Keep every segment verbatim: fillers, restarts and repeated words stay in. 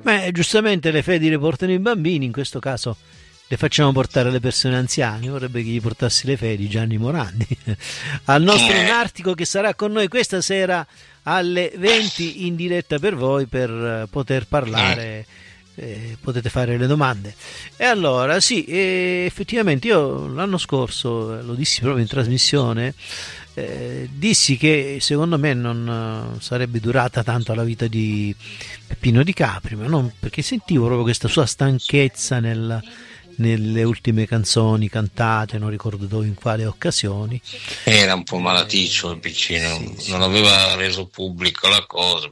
Ma giustamente le fedi le portano i bambini, in questo caso le facciamo portare le persone anziane. Vorrebbe che gli portassi le fedi Gianni Morandi al nostro Nartico, che sarà con noi questa sera alle venti in diretta per voi, per poter parlare, eh, potete fare le domande. E allora sì, eh, effettivamente io l'anno scorso, lo dissi proprio in trasmissione, eh, dissi che secondo me non sarebbe durata tanto la vita di Peppino Di Capri, ma non perché sentivo proprio questa sua stanchezza nel, nelle ultime canzoni cantate, non ricordo dove, in quale occasioni. Era un po' malaticcio il piccino, sì, non aveva reso pubblico la cosa,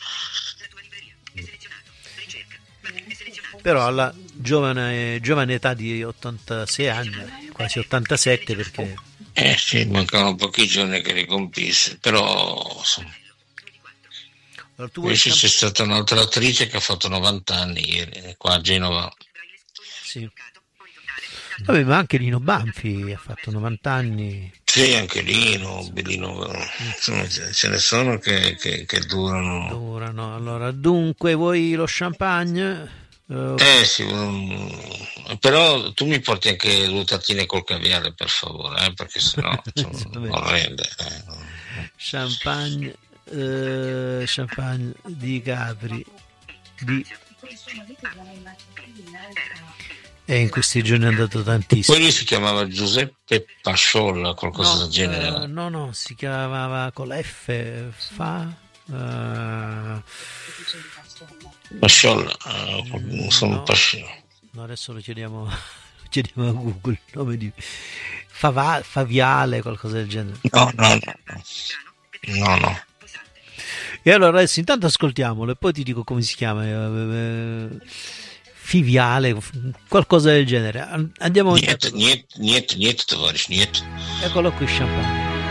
però alla giovane, giovane età di ottantasei anni, quasi ottantasette, perché eh sì, mancavano pochi giorni che li compisse, però insomma. Allora, tu invece c'è stata un'altra attrice che ha fatto novanta anni ieri, qua a Genova. Sì. Vabbè, ma anche Lino Banfi ha fatto novanta anni. Sì, anche Lino, Bellino, insomma, ce ne sono che, che, che durano. Durano. Allora, dunque, vuoi lo champagne? Uh, eh sì, um, però tu mi porti anche due tartine col caviale, per favore, eh, perché sennò non rende. Eh. Champagne, uh, champagne di Capri, di... E in questi giorni è andato tantissimo. Poi lui si chiamava Giuseppe Pasciolla, qualcosa no, del genere. Uh, no, no, si chiamava con l'F, fa... Uh... Pasciolla, uh, sono no, Pasciolla. No, adesso lo chiediamo, chiediamo a Google il nome di Fava, Faviale, qualcosa del genere. No, no, no, no, no. E allora adesso intanto ascoltiamolo e poi ti dico come si chiama. Fiviale, qualcosa del genere. Andiamo. Niente, niente, niente, niente, tovarish, niente. Eccolo qui, champagne.